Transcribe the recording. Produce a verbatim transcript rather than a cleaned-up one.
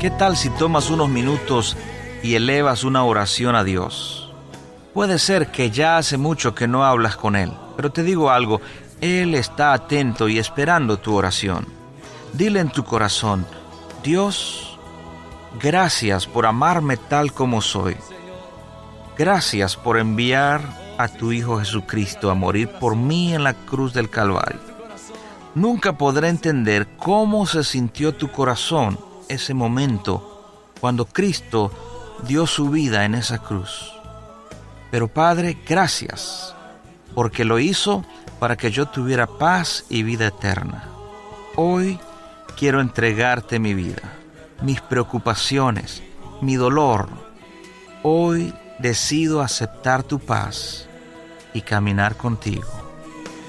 ¿Qué tal si tomas unos minutos y elevas una oración a Dios? Puede ser que ya hace mucho que no hablas con Él, pero te digo algo, Él está atento y esperando tu oración. Dile en tu corazón: Dios, gracias por amarme tal como soy. Gracias por enviar a tu Hijo Jesucristo a morir por mí en la cruz del Calvario. Nunca podré entender cómo se sintió tu corazón ese momento cuando Cristo dio su vida en esa cruz. Pero Padre, gracias, porque lo hizo para que yo tuviera paz y vida eterna. Hoy quiero entregarte mi vida, mis preocupaciones, mi dolor. Hoy decido aceptar tu paz y caminar contigo.